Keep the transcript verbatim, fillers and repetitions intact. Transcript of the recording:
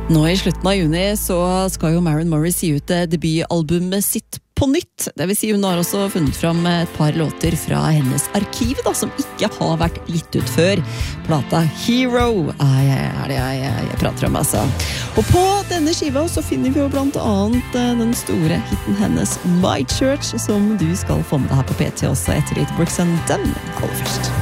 Nå i slutten av juni så skal jo Maren Morris gi ut debutalbumet sitt på nytt. Det vil si hun har også funnet fram et par låter fra hennes arkiv da, som ikke har vært gitt ut før. Plata Hero er det jeg, jeg, jeg prater om, altså. Og på denne skiva så finner vi jo blant annet den store hitten hennes My Church, som du skal få med deg her på P T også etter litt Brooks and Dunn aller først.